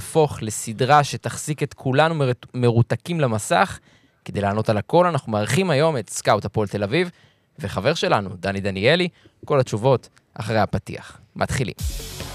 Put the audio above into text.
יהפוך לסדרה שתחזיק את כולנו מרותקים למסך. כדי לענות על הכל, אנחנו מארחים היום את סקאוט הפועל תל אביב, וחבר שלנו, דני דניאלי, כל התשובות אחרי הפתיח. מתחילים.